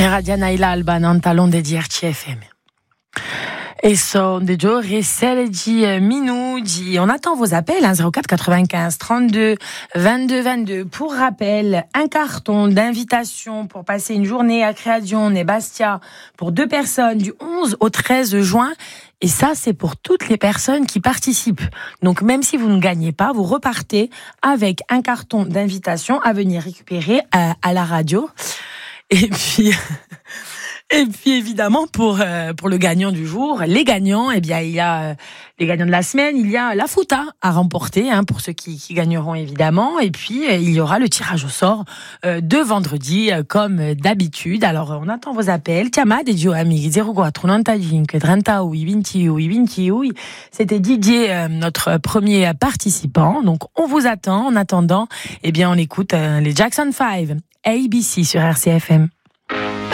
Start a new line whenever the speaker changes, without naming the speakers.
Radio Naila Alban en talon de DRTFM. Et son de giorni 16 minuti. On attend vos appels, 04 95 32 22 22. Pour rappel, un carton d'invitation pour passer une journée à Creazione et Bastia pour 2 personnes du 11 au 13 juin. Et ça, c'est pour toutes les personnes qui participent. Donc, même si vous ne gagnez pas, vous repartez avec un carton d'invitation à venir récupérer à la radio. Et puis évidemment pour le gagnant du jour, les gagnants, eh bien il y a les gagnants de la semaine, il y a la fouta à remporter pour ceux qui gagneront évidemment, et puis il y aura le tirage au sort de vendredi comme d'habitude. Alors on attend vos appels. Chiamate Dio amici 04 95 30 20 20. C'était Didier, notre premier participant. Donc on vous attend. En attendant, eh bien on écoute les Jackson 5 ABC sur RCFM.